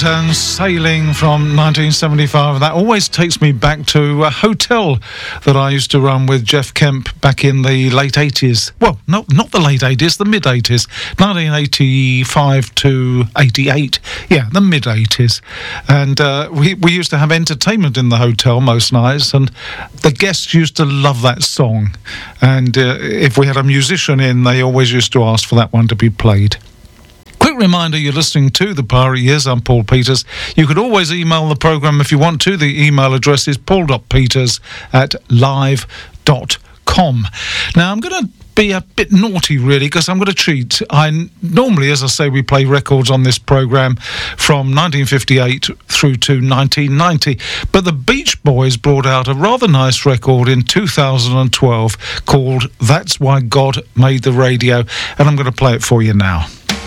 And Sailing from 1975. That always takes me back to a hotel that I used to run with Jeff Kemp back in the late 80s. Well, no, not the late 80s, the mid 80s. 1985 to 88. Yeah, the mid 80s. And we used to have entertainment in the hotel most nights, and the guests used to love that song. And if we had a musician in, they always used to ask for that one to be played. Quick reminder, you're listening to The Pirate Years. I'm Paul Peters. You could always email the programme if you want to. The email address is paul.peters@live.com. Now, I'm going to be a bit naughty, really, because I'm going to cheat. Normally, as I say, we play records on this programme from 1958 through to 1990. But the Beach Boys brought out a rather nice record in 2012 called That's Why God Made the Radio. And I'm going to play it for you now.